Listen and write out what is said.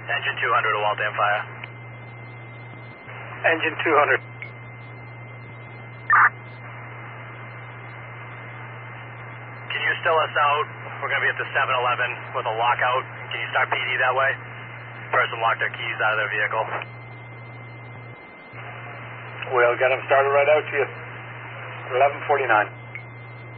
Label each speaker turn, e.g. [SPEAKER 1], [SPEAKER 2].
[SPEAKER 1] Engine 200 to Waltham Fire.
[SPEAKER 2] Engine 200.
[SPEAKER 1] Can you still us out? We're going to be at the 7-Eleven with a lockout. Can you start PD that way? Person locked their keys out of their vehicle.
[SPEAKER 2] We'll get them started right out to you. 11:49.